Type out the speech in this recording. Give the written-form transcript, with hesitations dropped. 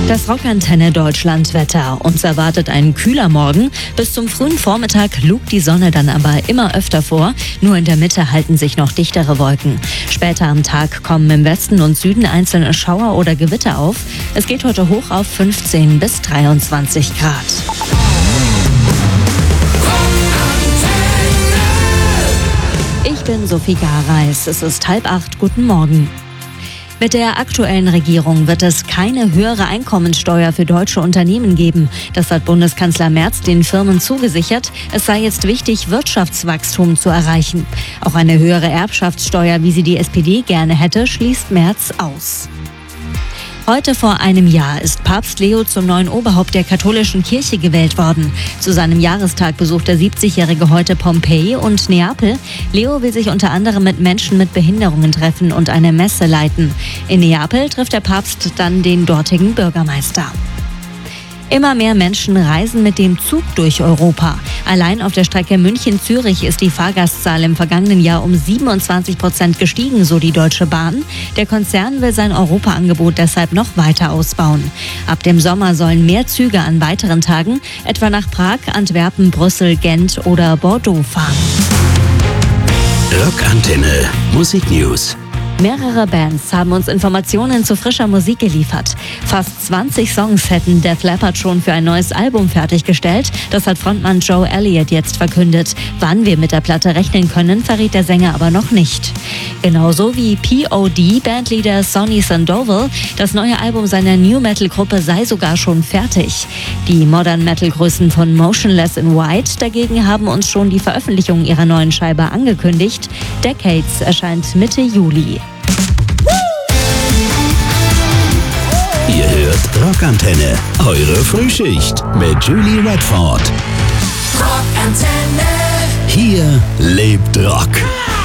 Das Rockantenne Deutschland-Wetter. Uns erwartet ein kühler Morgen. Bis zum frühen Vormittag lugt die Sonne dann aber immer öfter vor. Nur in der Mitte halten sich noch dichtere Wolken. Später am Tag kommen im Westen und Süden einzelne Schauer oder Gewitter auf. Es geht heute hoch auf 15 bis 23 Grad. Ich bin Sophie Gareis. Es ist 7:30. Guten Morgen. Mit der aktuellen Regierung wird es keine höhere Einkommensteuer für deutsche Unternehmen geben. Das hat Bundeskanzler Merz den Firmen zugesichert. Es sei jetzt wichtig, Wirtschaftswachstum zu erreichen. Auch eine höhere Erbschaftssteuer, wie sie die SPD gerne hätte, schließt Merz aus. Heute vor einem Jahr ist Papst Leo zum neuen Oberhaupt der katholischen Kirche gewählt worden. Zu seinem Jahrestag besucht der 70-Jährige heute Pompeji und Neapel. Leo will sich unter anderem mit Menschen mit Behinderungen treffen und eine Messe leiten. In Neapel trifft der Papst dann den dortigen Bürgermeister. Immer mehr Menschen reisen mit dem Zug durch Europa. Allein auf der Strecke München-Zürich ist die Fahrgastzahl im vergangenen Jahr um 27% gestiegen, so die Deutsche Bahn. Der Konzern will sein Europa-Angebot deshalb noch weiter ausbauen. Ab dem Sommer sollen mehr Züge an weiteren Tagen, etwa nach Prag, Antwerpen, Brüssel, Gent oder Bordeaux fahren. Rockantenne Musiknews. Mehrere Bands haben uns Informationen zu frischer Musik geliefert. Fast 20 Songs hätten Def Leppard schon für ein neues Album fertiggestellt. Das hat Frontmann Joe Elliott jetzt verkündet. Wann wir mit der Platte rechnen können, verriet der Sänger aber noch nicht. Genauso wie POD, Bandleader Sonny Sandoval. Das neue Album seiner New-Metal-Gruppe sei sogar schon fertig. Die Modern-Metal-Größen von Motionless in White dagegen haben uns schon die Veröffentlichung ihrer neuen Scheibe angekündigt. Decades erscheint Mitte Juli. Ihr hört Rockantenne, eure Frühschicht mit Julie Redford. Rockantenne. Hier lebt Rock.